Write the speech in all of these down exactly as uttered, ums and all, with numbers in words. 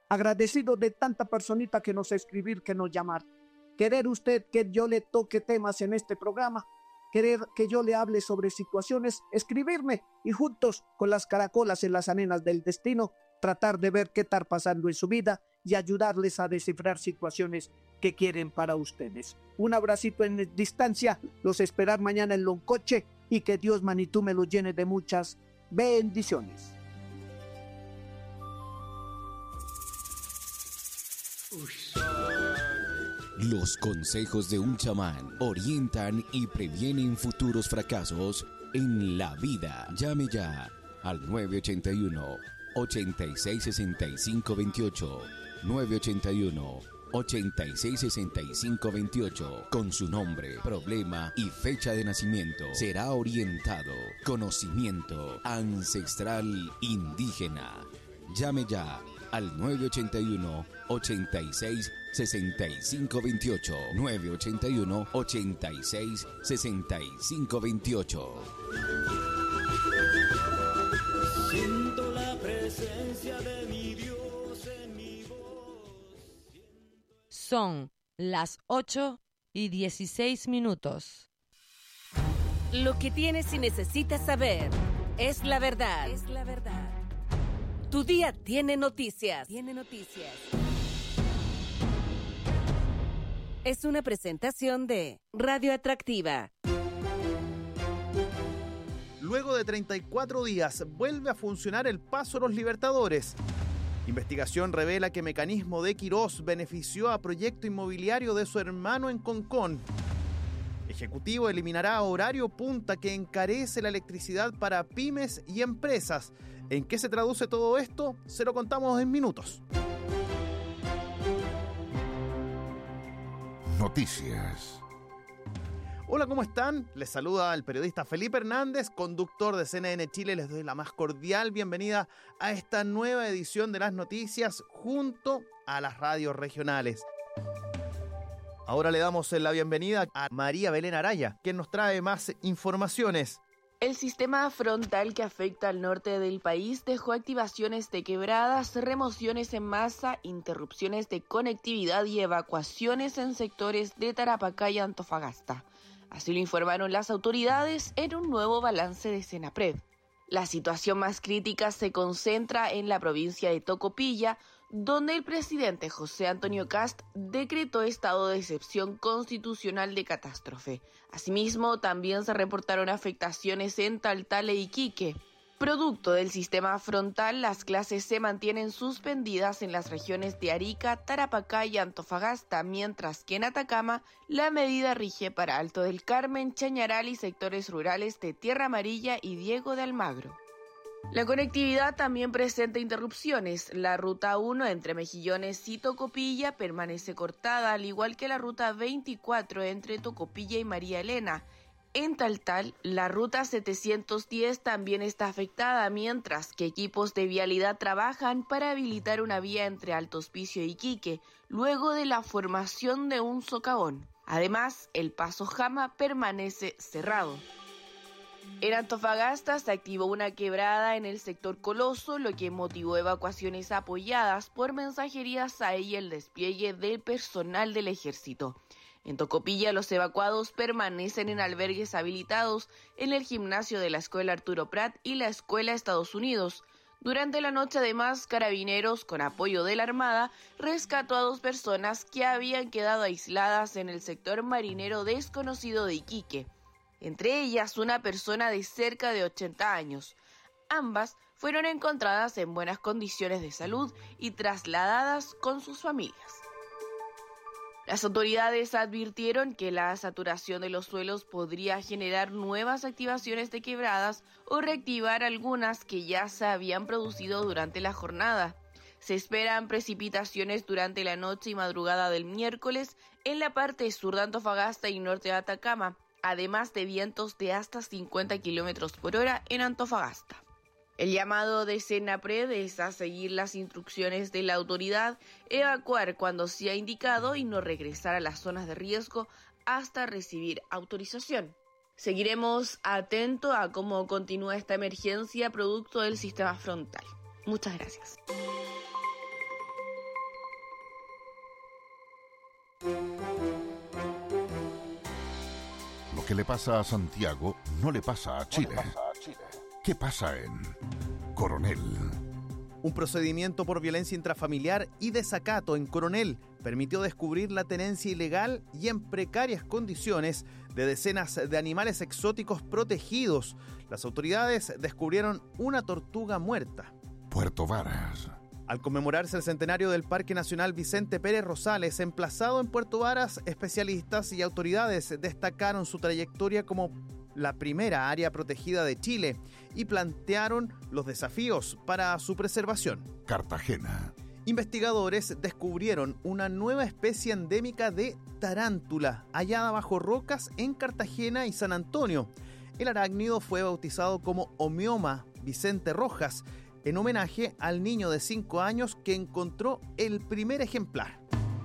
Agradecido de tanta personita que nos escribir, que nos llamar. Querer usted que yo le toque temas en este programa, querer que yo le hable sobre situaciones, escribirme y juntos con las caracolas en las arenas del destino, tratar de ver qué está pasando en su vida y ayudarles a descifrar situaciones que quieren para ustedes. Un abracito en distancia, los esperar mañana en Loncoche y que Dios Manitú me los llene de muchas bendiciones. Los consejos de un chamán orientan y previenen futuros fracasos en la vida. Llame ya al nueve ocho uno, ocho seis seis cinco dos ocho, nueve ocho uno, ocho seis seis cinco dos ocho. Con su nombre, problema y fecha de nacimiento será orientado. Conocimiento ancestral indígena. Llame ya al nueve ocho uno, ocho seis seis cinco dos ocho, nueve ocho uno, ocho seis seis cinco dos ocho. Siento la presencia de mi Dios en mi voz. Son las ocho y dieciséis minutos. Lo que tienes y necesitas saber es la verdad. Es la verdad. Tu día tiene noticias. Tiene noticias. Es una presentación de Radio Atractiva. Luego de treinta y cuatro días, vuelve a funcionar el Paso a los Libertadores. Investigación revela que mecanismo de Quirós benefició a proyecto inmobiliario de su hermano en Concón. Ejecutivo eliminará horario punta que encarece la electricidad para pymes y empresas. ¿En qué se traduce todo esto? Se lo contamos en minutos. Noticias. Hola, ¿cómo están? Les saluda el periodista Felipe Hernández, conductor de C N N Chile. Les doy la más cordial bienvenida a esta nueva edición de las noticias junto a las radios regionales. Ahora le damos la bienvenida a María Belén Araya, quien nos trae más informaciones. El sistema frontal que afecta al norte del país dejó activaciones de quebradas, remociones en masa, interrupciones de conectividad y evacuaciones en sectores de Tarapacá y Antofagasta. Así lo informaron las autoridades en un nuevo balance de Senapred. La situación más crítica se concentra en la provincia de Tocopilla, donde el presidente José Antonio Kast decretó estado de excepción constitucional de catástrofe. Asimismo, también se reportaron afectaciones en Taltal e Iquique. Producto del sistema frontal, las clases se mantienen suspendidas en las regiones de Arica, Tarapacá y Antofagasta, mientras que en Atacama la medida rige para Alto del Carmen, Chañaral y sectores rurales de Tierra Amarilla y Diego de Almagro. La conectividad también presenta interrupciones. La ruta uno entre Mejillones y Tocopilla permanece cortada, al igual que la ruta veinticuatro entre Tocopilla y María Elena. En Taltal, la ruta setecientos diez también está afectada, mientras que equipos de vialidad trabajan para habilitar una vía entre Alto Hospicio y Iquique, luego de la formación de un socavón. Además, el paso Jama permanece cerrado. En Antofagasta se activó una quebrada en el sector Coloso, lo que motivó evacuaciones apoyadas por mensajerías A E y el despliegue del personal del ejército. En Tocopilla, los evacuados permanecen en albergues habilitados en el gimnasio de la Escuela Arturo Prat y la Escuela Estados Unidos. Durante la noche, además, Carabineros, con apoyo de la Armada, rescató a dos personas que habían quedado aisladas en el sector marinero desconocido de Iquique. Entre ellas, una persona de cerca de ochenta años. Ambas fueron encontradas en buenas condiciones de salud y trasladadas con sus familias. Las autoridades advirtieron que la saturación de los suelos podría generar nuevas activaciones de quebradas o reactivar algunas que ya se habían producido durante la jornada. Se esperan precipitaciones durante la noche y madrugada del miércoles en la parte sur de Antofagasta y norte de Atacama, además de vientos de hasta cincuenta kilómetros por hora en Antofagasta. El llamado de Senapred es a seguir las instrucciones de la autoridad, evacuar cuando sea indicado y no regresar a las zonas de riesgo hasta recibir autorización. Seguiremos atentos a cómo continúa esta emergencia producto del sistema frontal. Muchas gracias. que le pasa a Santiago no le pasa a Chile. ¿Qué pasa en Coronel? Un procedimiento por violencia intrafamiliar y desacato en Coronel permitió descubrir la tenencia ilegal y en precarias condiciones de decenas de animales exóticos protegidos. Las autoridades descubrieron una tortuga muerta. Puerto Varas. Al conmemorarse el centenario del Parque Nacional Vicente Pérez Rosales, emplazado en Puerto Varas, especialistas y autoridades destacaron su trayectoria como la primera área protegida de Chile y plantearon los desafíos para su preservación. Cartagena. Investigadores descubrieron una nueva especie endémica de tarántula hallada bajo rocas en Cartagena y San Antonio. El arácnido fue bautizado como Homioma Vicente Rojas, en homenaje al niño de cinco años que encontró el primer ejemplar.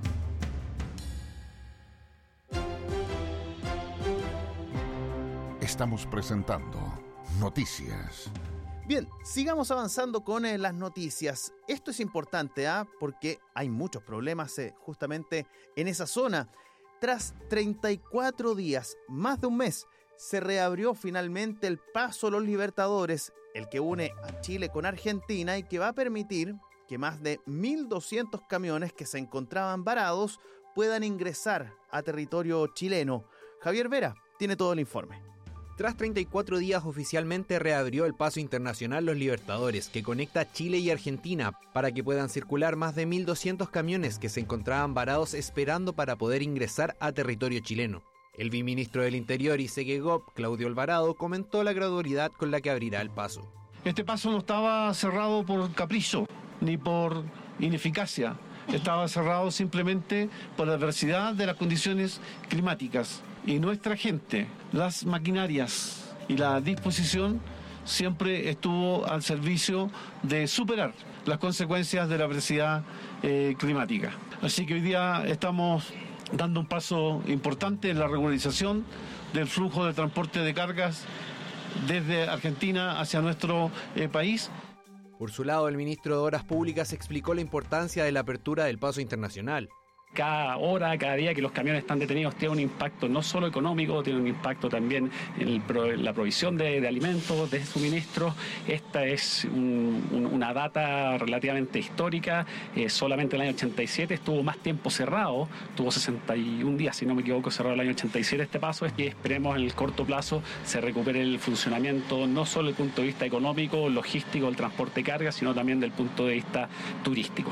Estamos presentando Noticias. Bien, sigamos avanzando con eh, las noticias. Esto es importante, ¿ah? Porque hay muchos problemas eh, justamente en esa zona. Tras treinta y cuatro días, más de un mes, se reabrió finalmente el Paso Los Libertadores, el que une a Chile con Argentina y que va a permitir que más de mil doscientos camiones que se encontraban varados puedan ingresar a territorio chileno. Javier Vera tiene todo el informe. Tras treinta y cuatro días oficialmente reabrió el paso internacional Los Libertadores, que conecta Chile y Argentina para que puedan circular más de mil doscientos camiones que se encontraban varados esperando para poder ingresar a territorio chileno. El viceministro del Interior y Segegop, Claudio Alvarado, comentó la gradualidad con la que abrirá el paso. Este paso no estaba cerrado por capricho ni por ineficacia, estaba cerrado simplemente por la adversidad de las condiciones climáticas. Y nuestra gente, las maquinarias y la disposición siempre estuvo al servicio de superar las consecuencias de la adversidad eh, climática. Así que hoy día estamos dando un paso importante en la regularización del flujo de transporte de cargas desde Argentina hacia nuestro eh, país. Por su lado, el ministro de Obras Públicas explicó la importancia de la apertura del paso internacional. Cada hora, cada día que los camiones están detenidos tiene un impacto no solo económico, tiene un impacto también en, el, en la provisión de, de alimentos, de suministros. Esta es un, un, una data relativamente histórica. Eh, solamente el año ochenta y siete estuvo más tiempo cerrado, tuvo sesenta y un días, si no me equivoco, cerrado el año ochenta y siete este paso. Y esperemos en el corto plazo se recupere el funcionamiento no solo desde el punto de vista económico, logístico, el transporte de carga, sino también desde el punto de vista turístico.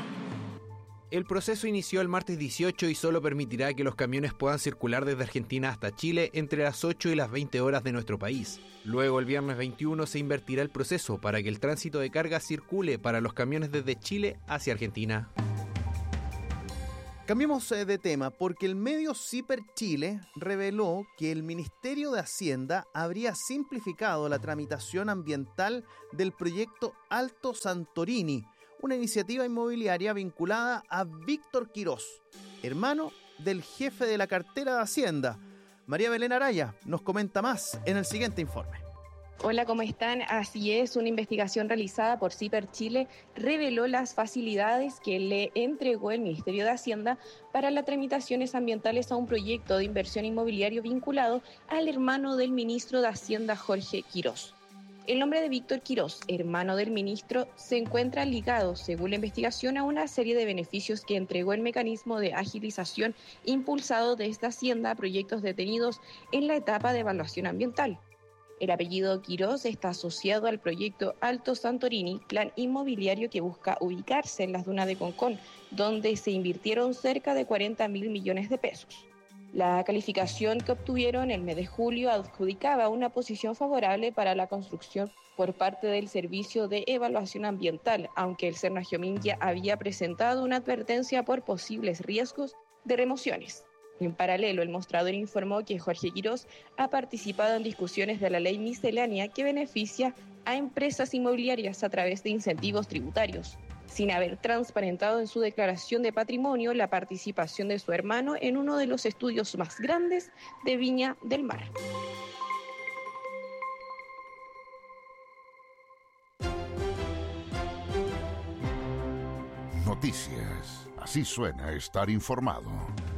El proceso inició el martes dieciocho y solo permitirá que los camiones puedan circular desde Argentina hasta Chile entre las ocho y las veinte horas de nuestro país. Luego, el viernes veintiuno, se invertirá el proceso para que el tránsito de carga circule para los camiones desde Chile hacia Argentina. Cambiemos de tema porque el medio Ciper Chile reveló que el Ministerio de Hacienda habría simplificado la tramitación ambiental del proyecto Alto Santorini, una iniciativa inmobiliaria vinculada a Víctor Quirós, hermano del jefe de la cartera de Hacienda. María Belén Araya nos comenta más en el siguiente informe. Hola, ¿cómo están? Así es, una investigación realizada por Ciper Chile reveló las facilidades que le entregó el Ministerio de Hacienda para las tramitaciones ambientales a un proyecto de inversión inmobiliario vinculado al hermano del ministro de Hacienda, Jorge Quirós. El nombre de Víctor Quirós, hermano del ministro, se encuentra ligado, según la investigación, a una serie de beneficios que entregó el mecanismo de agilización impulsado desde Hacienda a proyectos detenidos en la etapa de evaluación ambiental. El apellido Quirós está asociado al proyecto Alto Santorini, plan inmobiliario que busca ubicarse en las dunas de Concón, donde se invirtieron cerca de cuarenta mil millones de pesos. La calificación que obtuvieron el mes de julio adjudicaba una posición favorable para la construcción por parte del Servicio de Evaluación Ambiental, aunque el Cernagiomín ya había presentado una advertencia por posibles riesgos de remociones. En paralelo, el mostrador informó que Jorge Quirós ha participado en discusiones de la ley miscelánea que beneficia a empresas inmobiliarias a través de incentivos tributarios, sin haber transparentado en su declaración de patrimonio la participación de su hermano en uno de los estudios más grandes de Viña del Mar. Noticias. Así suena estar informado.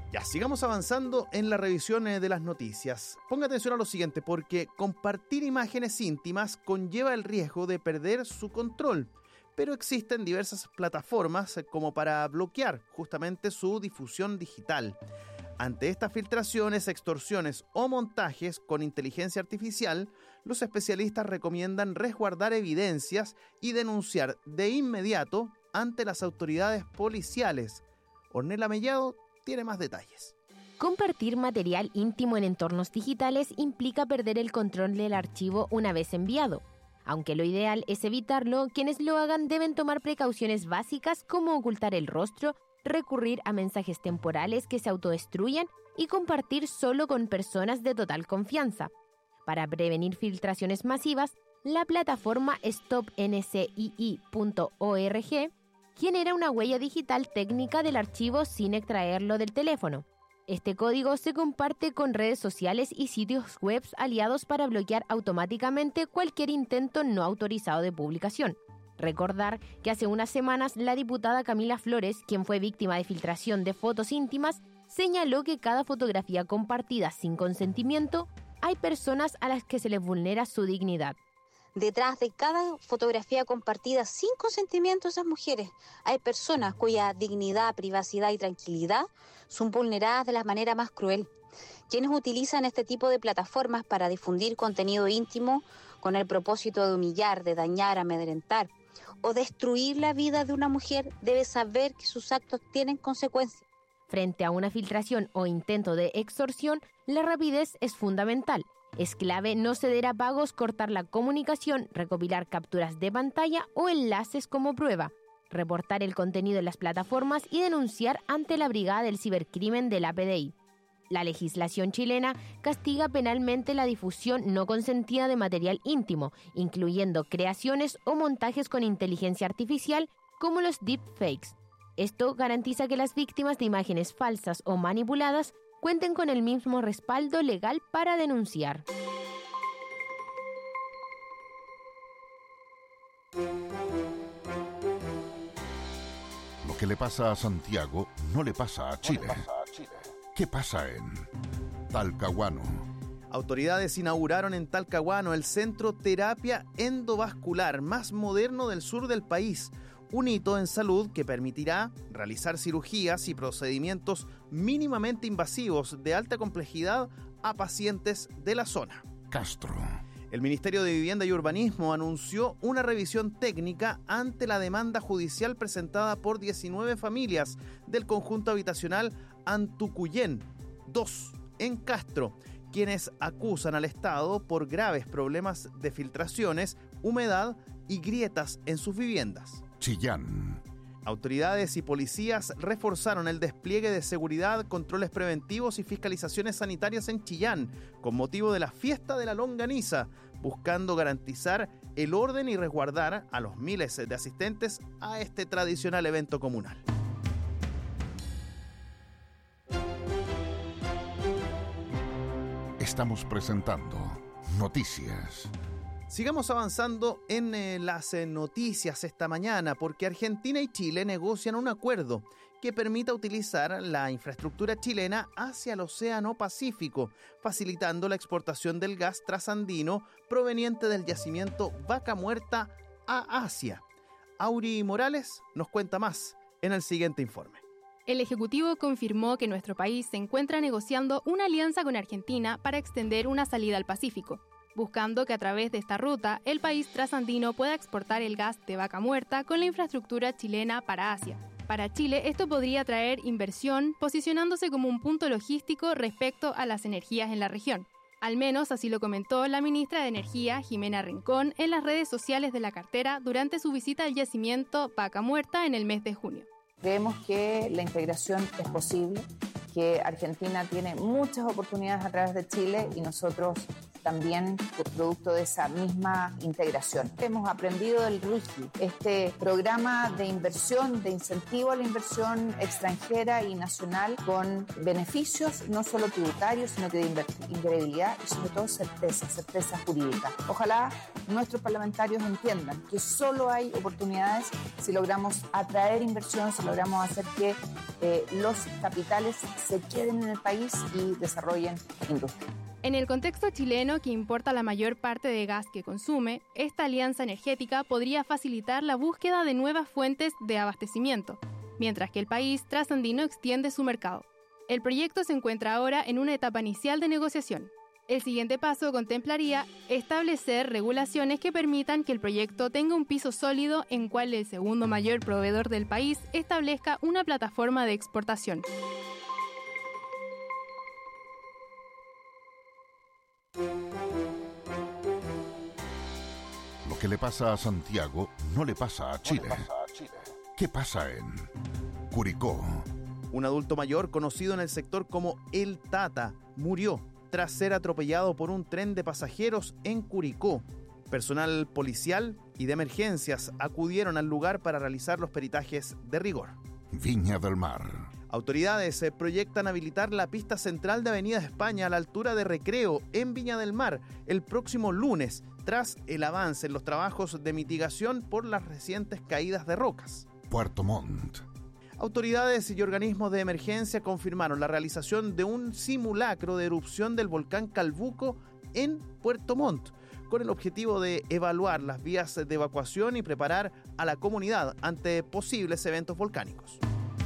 Ya, sigamos avanzando en la revisión de las noticias. Ponga atención a lo siguiente, porque compartir imágenes íntimas conlleva el riesgo de perder su control, pero existen diversas plataformas como para bloquear justamente su difusión digital. Ante estas filtraciones, extorsiones o montajes con inteligencia artificial, los especialistas recomiendan resguardar evidencias y denunciar de inmediato ante las autoridades policiales. Ornella Mellado tiene más detalles. Compartir material íntimo en entornos digitales implica perder el control del archivo una vez enviado. Aunque lo ideal es evitarlo, quienes lo hagan deben tomar precauciones básicas como ocultar el rostro, recurrir a mensajes temporales que se autodestruyan y compartir solo con personas de total confianza. Para prevenir filtraciones masivas, la plataforma stop n c i i punto org genera una huella digital técnica del archivo sin extraerlo del teléfono. Este código se comparte con redes sociales y sitios web aliados para bloquear automáticamente cualquier intento no autorizado de publicación. Recordar que hace unas semanas la diputada Camila Flores, quien fue víctima de filtración de fotos íntimas, señaló que cada fotografía compartida sin consentimiento, hay personas a las que se les vulnera su dignidad. Detrás de cada fotografía compartida sin consentimiento de esas mujeres, hay personas cuya dignidad, privacidad y tranquilidad son vulneradas de la manera más cruel. Quienes utilizan este tipo de plataformas para difundir contenido íntimo con el propósito de humillar, de dañar, amedrentar o destruir la vida de una mujer, debe saber que sus actos tienen consecuencias. Frente a una filtración o intento de extorsión, la rapidez es fundamental. Es clave no ceder a pagos, cortar la comunicación, recopilar capturas de pantalla o enlaces como prueba, reportar el contenido en las plataformas y denunciar ante la Brigada del Cibercrimen de la P D I. La legislación chilena castiga penalmente la difusión no consentida de material íntimo, incluyendo creaciones o montajes con inteligencia artificial como los deepfakes. Esto garantiza que las víctimas de imágenes falsas o manipuladas cuenten con el mismo respaldo legal para denunciar. Lo que le pasa a Santiago no le pasa a Chile. ¿Qué pasa en Talcahuano? Autoridades inauguraron en Talcahuano el centro terapia endovascular más moderno del sur del país, un hito en salud que permitirá realizar cirugías y procedimientos mínimamente invasivos de alta complejidad a pacientes de la zona. Castro. El Ministerio de Vivienda y Urbanismo anunció una revisión técnica ante la demanda judicial presentada por diecinueve familias del conjunto habitacional Antucuyén dos en Castro, quienes acusan al Estado por graves problemas de filtraciones, humedad y grietas en sus viviendas. Chillán. Autoridades y policías reforzaron el despliegue de seguridad, controles preventivos y fiscalizaciones sanitarias en Chillán, con motivo de la fiesta de la longaniza, buscando garantizar el orden y resguardar a los miles de asistentes a este tradicional evento comunal. Estamos presentando Noticias. Sigamos avanzando en eh, las eh, noticias esta mañana, porque Argentina y Chile negocian un acuerdo que permita utilizar la infraestructura chilena hacia el Océano Pacífico, facilitando la exportación del gas trasandino proveniente del yacimiento Vaca Muerta a Asia. Auri Morales nos cuenta más en el siguiente informe. El Ejecutivo confirmó que nuestro país se encuentra negociando una alianza con Argentina para extender una salida al Pacífico, buscando que a través de esta ruta el país trasandino pueda exportar el gas de Vaca Muerta con la infraestructura chilena para Asia. Para Chile, esto podría traer inversión, posicionándose como un punto logístico respecto a las energías en la región. Al menos así lo comentó la ministra de Energía, Jimena Rincón, en las redes sociales de la cartera durante su visita al yacimiento Vaca Muerta en el mes de junio. Creemos que la integración es posible, que Argentina tiene muchas oportunidades a través de Chile y nosotros también producto de esa misma integración. Hemos aprendido del R I G I, este programa de inversión, de incentivo a la inversión extranjera y nacional con beneficios no solo tributarios, sino que de invertibilidad y sobre todo certeza, certeza jurídica. Ojalá nuestros parlamentarios entiendan que solo hay oportunidades si logramos atraer inversión, si logramos hacer que eh, los capitales se queden en el país y desarrollen industria. En el contexto chileno, que importa la mayor parte de gas que consume, esta alianza energética podría facilitar la búsqueda de nuevas fuentes de abastecimiento, mientras que el país trasandino extiende su mercado. El proyecto se encuentra ahora en una etapa inicial de negociación. El siguiente paso contemplaría establecer regulaciones que permitan que el proyecto tenga un piso sólido en cual el segundo mayor proveedor del país establezca una plataforma de exportación. Lo que le pasa a Santiago no le pasa a Chile. ¿Qué pasa en Curicó? Un adulto mayor conocido en el sector como El Tata murió tras ser atropellado por un tren de pasajeros en Curicó. Personal policial y de emergencias acudieron al lugar para realizar los peritajes de rigor. Viña del Mar. Autoridades se proyectan habilitar la pista central de Avenida España a la altura de Recreo en Viña del Mar el próximo lunes, tras el avance en los trabajos de mitigación por las recientes caídas de rocas. Puerto Montt. Autoridades y organismos de emergencia confirmaron la realización de un simulacro de erupción del volcán Calbuco en Puerto Montt, con el objetivo de evaluar las vías de evacuación y preparar a la comunidad ante posibles eventos volcánicos.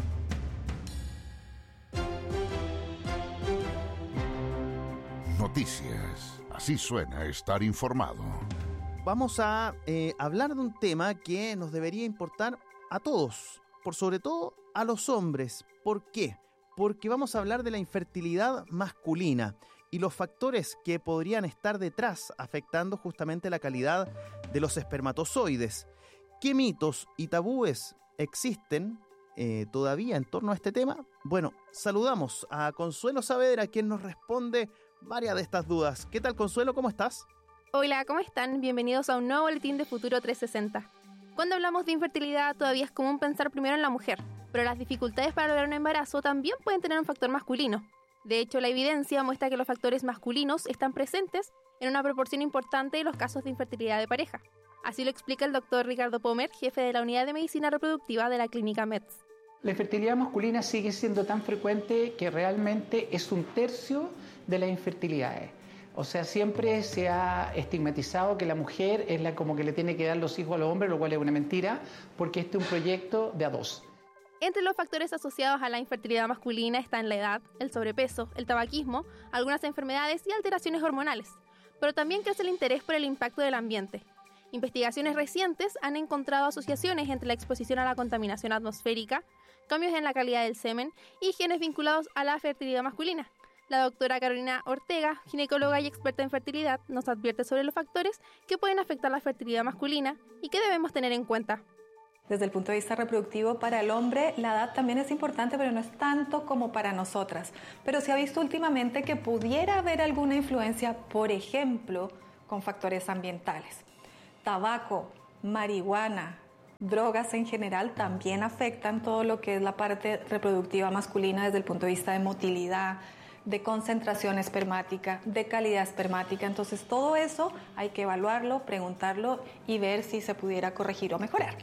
Noticias. Así suena estar informado. Vamos a eh, hablar de un tema que nos debería importar a todos, por sobre todo a los hombres. ¿Por qué? Porque vamos a hablar de la infertilidad masculina y los factores que podrían estar detrás afectando justamente la calidad de los espermatozoides. ¿Qué mitos y tabúes existen eh, todavía en torno a este tema? Bueno, saludamos a Consuelo Saavedra, quien nos responde varias de estas dudas. ¿Qué tal, Consuelo? ¿Cómo estás? Hola, ¿cómo están? Bienvenidos a un nuevo boletín de Futuro trescientos sesenta. Cuando hablamos de infertilidad, todavía es común pensar primero en la mujer, pero las dificultades para lograr un embarazo también pueden tener un factor masculino. De hecho, la evidencia muestra que los factores masculinos están presentes en una proporción importante de los casos de infertilidad de pareja. Así lo explica el doctor Ricardo Pomer, jefe de la Unidad de Medicina Reproductiva de la Clínica Metz. La infertilidad masculina sigue siendo tan frecuente que realmente es un tercio de las infertilidades. O sea, siempre se ha estigmatizado que la mujer es la como que le tiene que dar los hijos a los hombres, lo cual es una mentira, porque este es un proyecto de a dos. Entre los factores asociados a la infertilidad masculina están la edad, el sobrepeso, el tabaquismo, algunas enfermedades y alteraciones hormonales. Pero también crece el interés por el impacto del ambiente. Investigaciones recientes han encontrado asociaciones entre la exposición a la contaminación atmosférica, cambios en la calidad del semen y genes vinculados a la fertilidad masculina. La doctora Carolina Ortega, ginecóloga y experta en fertilidad, nos advierte sobre los factores que pueden afectar la fertilidad masculina y que debemos tener en cuenta. Desde el punto de vista reproductivo, para el hombre la edad también es importante, pero no es tanto como para nosotras. Pero se ha visto últimamente que pudiera haber alguna influencia, por ejemplo, con factores ambientales. Tabaco, marihuana, drogas en general también afectan todo lo que es la parte reproductiva masculina desde el punto de vista de motilidad, de concentración espermática, de calidad espermática. Entonces todo eso hay que evaluarlo, preguntarlo y ver si se pudiera corregir o mejorar.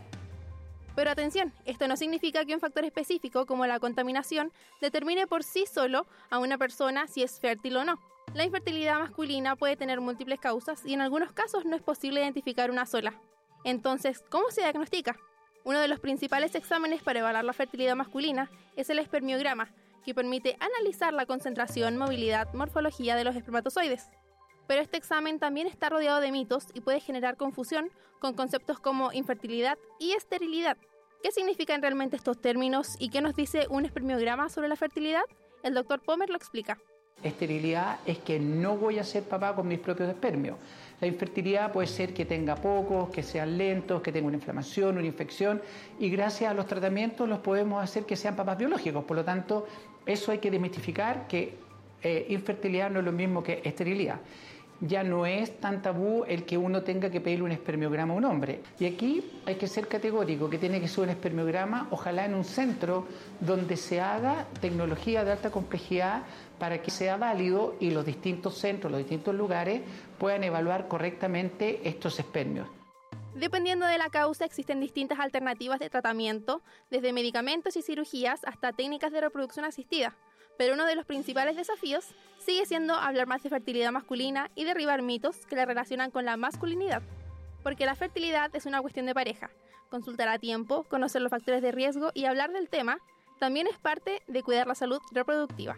Pero atención, esto no significa que un factor específico como la contaminación determine por sí solo a una persona si es fértil o no. La infertilidad masculina puede tener múltiples causas y en algunos casos no es posible identificar una sola. Entonces, ¿cómo se diagnostica? Uno de los principales exámenes para evaluar la fertilidad masculina es el espermiograma, que permite analizar la concentración, movilidad, morfología de los espermatozoides. Pero este examen también está rodeado de mitos y puede generar confusión con conceptos como infertilidad y esterilidad. ¿Qué significan realmente estos términos y qué nos dice un espermiograma sobre la fertilidad? El doctor Pomer lo explica. Esterilidad es que no voy a ser papá con mis propios espermios. La infertilidad puede ser que tenga pocos, que sean lentos, que tenga una inflamación, una infección, y gracias a los tratamientos los podemos hacer que sean papás biológicos. Por lo tanto, eso hay que desmitificar, que eh, infertilidad no es lo mismo que esterilidad. ya no es tan tabú el que uno tenga que pedirle un espermiograma a un hombre. Y aquí hay que ser categórico, que tiene que ser un espermiograma, ojalá en un centro donde se haga tecnología de alta complejidad para que sea válido y los distintos centros, los distintos lugares puedan evaluar correctamente estos espermios. Dependiendo de la causa, existen distintas alternativas de tratamiento, desde medicamentos y cirugías hasta técnicas de reproducción asistida. Pero uno de los principales desafíos sigue siendo hablar más de fertilidad masculina y derribar mitos que la relacionan con la masculinidad. Porque la fertilidad es una cuestión de pareja. Consultar a tiempo, conocer los factores de riesgo y hablar del tema también es parte de cuidar la salud reproductiva.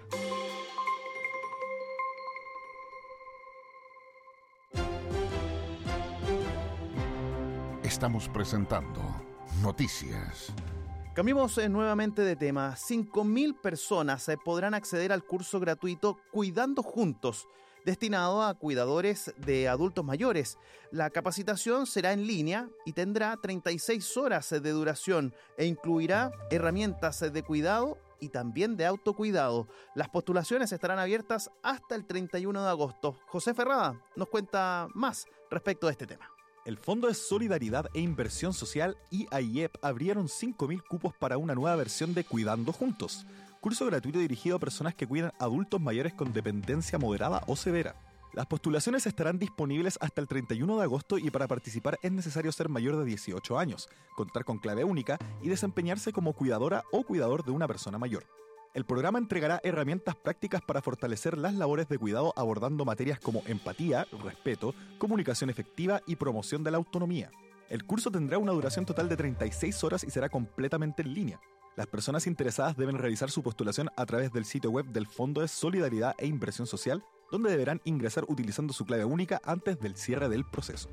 Estamos presentando Noticias. Cambiemos eh, nuevamente de tema. cinco mil personas eh, podrán acceder al curso gratuito Cuidando Juntos, destinado a cuidadores de adultos mayores. La capacitación será en línea y tendrá treinta y seis horas de duración e incluirá herramientas de cuidado y también de autocuidado. Las postulaciones estarán abiertas hasta el treinta y uno de agosto. José Ferrada nos cuenta más respecto a este tema. El Fondo de Solidaridad e Inversión Social y I A I E P abrieron cinco mil cupos para una nueva versión de Cuidando Juntos, curso gratuito dirigido a personas que cuidan adultos mayores con dependencia moderada o severa. Las postulaciones estarán disponibles hasta el treinta y uno de agosto y para participar es necesario ser mayor de dieciocho años, contar con clave única y desempeñarse como cuidadora o cuidador de una persona mayor. El programa entregará herramientas prácticas para fortalecer las labores de cuidado abordando materias como empatía, respeto, comunicación efectiva y promoción de la autonomía. El curso tendrá una duración total de treinta y seis horas y será completamente en línea. Las personas interesadas deben realizar su postulación a través del sitio web del Fondo de Solidaridad e Inversión Social, donde deberán ingresar utilizando su clave única antes del cierre del proceso.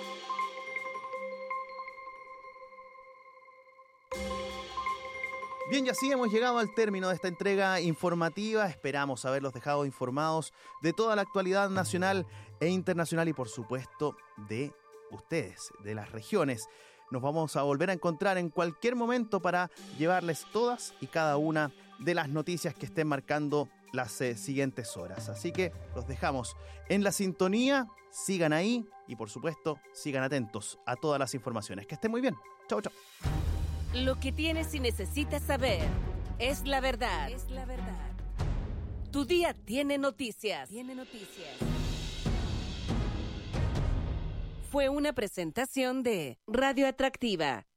Bien, y así hemos llegado al término de esta entrega informativa. Esperamos haberlos dejado informados de toda la actualidad nacional e internacional y, por supuesto, de ustedes, de las regiones. Nos vamos a volver a encontrar en cualquier momento para llevarles todas y cada una de las noticias que estén marcando las eh, siguientes horas. Así que los dejamos en la sintonía, sigan ahí y, por supuesto, sigan atentos a todas las informaciones. Que estén muy bien. Chau, chau. Lo que tienes y necesitas saber es la verdad. Es la verdad. Tu día tiene noticias. Tiene noticias. Fue una presentación de Radio Atractiva.